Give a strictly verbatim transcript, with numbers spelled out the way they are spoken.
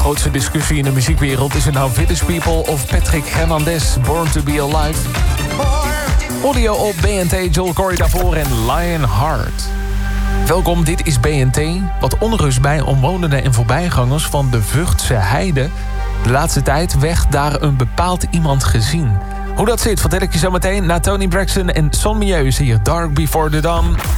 grootste discussie in de muziekwereld. Is het nou Village People of Patrick Hernandez, Born to be Alive? Audio op B N T, Joel Corey daarvoor en Lionheart. Welkom, dit is B N T. Wat onrust bij omwonenden en voorbijgangers van de Vughtse Heide. De laatste tijd werd daar een bepaald iemand gezien. Hoe dat zit vertel ik je zo meteen na Tony Braxton en Son Mieux hier. Dark Before the Dawn.